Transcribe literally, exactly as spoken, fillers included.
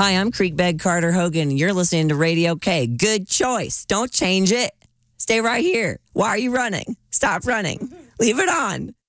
Hi, I'm Creekbed Carter Hogan. You're listening to Radio K. Good choice. Don't change it. Stay right here. Why are you running? Stop running. Leave it on.